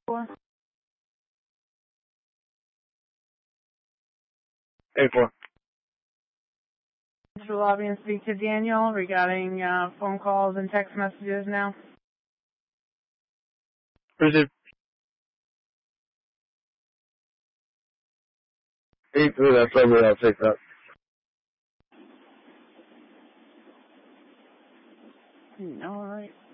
4. 8-4. Central lobby and speak to Daniel regarding phone calls and text messages now. Received. 8-3, that's over, I'll take that. All right.